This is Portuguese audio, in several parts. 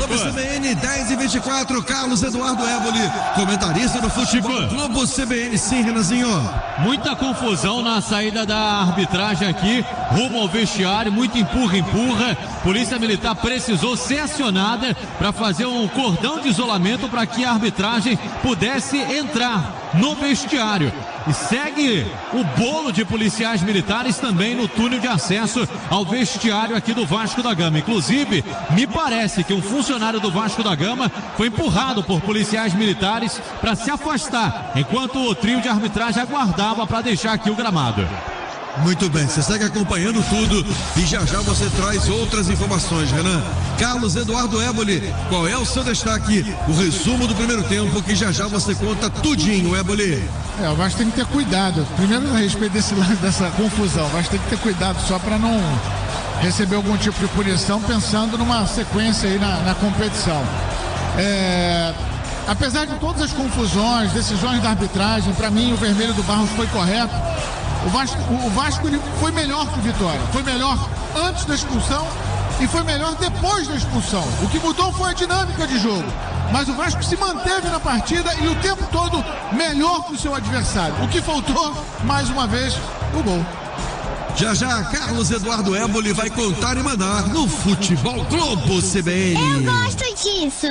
Globo CBN 10h24, Carlos Eduardo Éboli, comentarista do Futebol Globo CBN. Sim, Renanzinho. Muita confusão na saída da arbitragem aqui, rumo ao vestiário, muito empurra. Polícia Militar precisou ser acionada para fazer um cordão de isolamento para que a arbitragem pudesse entrar no vestiário. E segue o bolo de policiais militares também no túnel de acesso ao vestiário aqui do Vasco da Gama. Inclusive, me parece que um funcionário do Vasco da Gama foi empurrado por policiais militares para se afastar, enquanto o trio de arbitragem aguardava para deixar aqui o gramado. Muito bem, você segue acompanhando tudo e já você traz outras informações, Renan. Carlos Eduardo Éboli, qual é o seu destaque? O resumo do primeiro tempo, que já você conta tudinho, Éboli. O Vasco tem que ter cuidado. Primeiro, a respeito dessa confusão, o Vasco tem que ter cuidado só para não receber algum tipo de punição, pensando numa sequência aí na competição. Apesar de todas as confusões, decisões da arbitragem, para mim o vermelho do Barros foi correto. O Vasco ele foi melhor que o Vitória. Foi melhor antes da expulsão e foi melhor depois da expulsão. O que mudou foi a dinâmica de jogo. Mas o Vasco se manteve na partida e o tempo todo melhor que o seu adversário. O que faltou, mais uma vez, o gol. Já, Carlos Eduardo Éboli vai contar e mandar no Futebol Globo CBN. Eu gosto disso.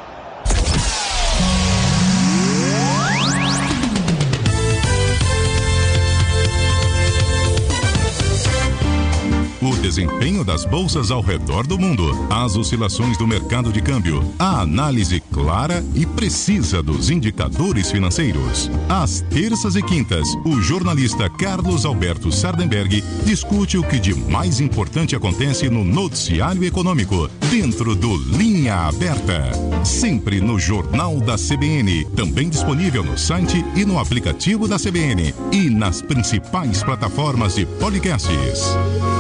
O desempenho das bolsas ao redor do mundo, as oscilações do mercado de câmbio, a análise clara e precisa dos indicadores financeiros. Às terças e quintas, o jornalista Carlos Alberto Sardenberg discute o que de mais importante acontece no noticiário econômico, dentro do Linha Aberta. Sempre no Jornal da CBN, também disponível no site e no aplicativo da CBN e nas principais plataformas de podcasts.